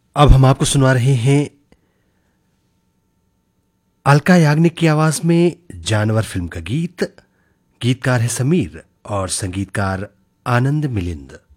अब हम आपको सुना रहे हैं अलका याग्निक की आवाज में जानवर फिल्म का गीत। गीतकार है समीर और संगीतकार आनंद मिलिंद।